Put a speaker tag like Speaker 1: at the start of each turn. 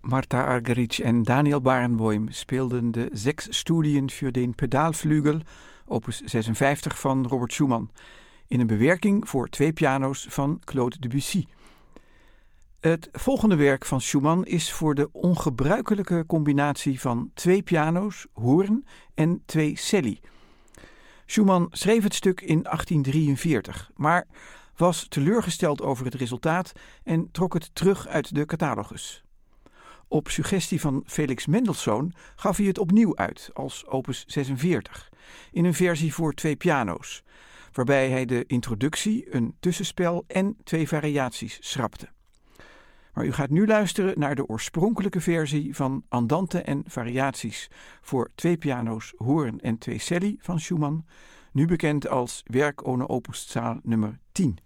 Speaker 1: Martha Argerich en Daniel Barenboim speelden de 6 Studien für den Pedalflügel, opus 56 van Robert Schumann, in een bewerking voor 2 piano's van Claude Debussy. Het volgende werk van Schumann is voor de ongebruikelijke combinatie van 2 piano's, hoorn en 2 celli. Schumann schreef het stuk in 1843, maar was teleurgesteld over het resultaat en trok het terug uit de catalogus. Op suggestie van Felix Mendelssohn gaf hij het opnieuw uit als opus 46, in een versie voor 2 piano's, waarbij hij de introductie, een tussenspel en 2 variaties schrapte. Maar u gaat nu luisteren naar de oorspronkelijke versie van Andante en variaties voor 2 piano's, hoorn en 2 celli van Schumann, nu bekend als Werk ohne Opuszaal nummer 10.